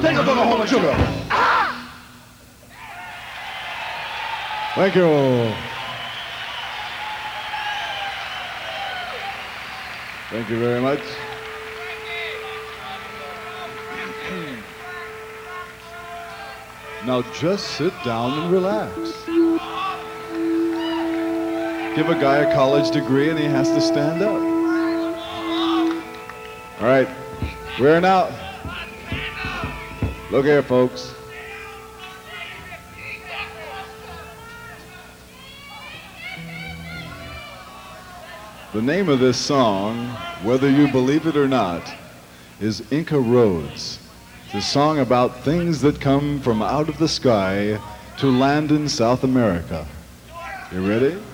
Take us on a home of sugar. Thank you. Thank you very much. Now just sit down and relax. Give a guy a college degree and he has to stand up. All right, wearing out. Look here, folks. The name of this song, whether you believe it or not, is Inca Roads. It's a song about things that come from out of the sky to land in South America. You ready?